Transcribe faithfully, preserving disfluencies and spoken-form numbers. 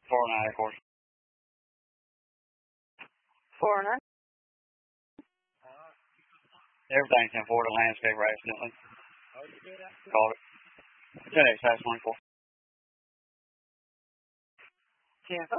four oh nine, of course. four oh nine? Everything's in Florida landscape accidentally. Called it. ten X one four. Tampa?